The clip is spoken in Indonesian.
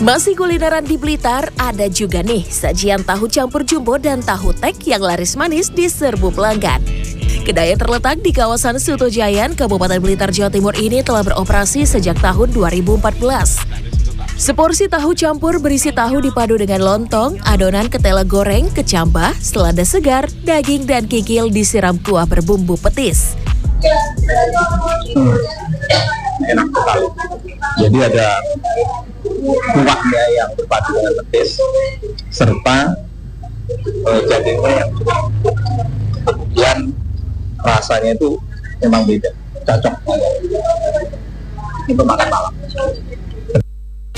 Masih kulineran di Blitar, ada juga nih sajian tahu campur jumbo dan tahu tek yang laris manis di serbu pelanggan. Kedai yang terletak di kawasan Suto Jayan, Kabupaten Blitar, Jawa Timur ini telah beroperasi sejak tahun 2014. Seporsi tahu campur berisi tahu dipadu dengan lontong, adonan ketela goreng, kecambah, selada segar, daging dan kikil disiram kuah berbumbu petis. Enak sekali. Jadi ada kuahnya yang berpadu dengan petis serta dagingnya yang kemudian rasanya itu memang beda, cocok untuk makan malam.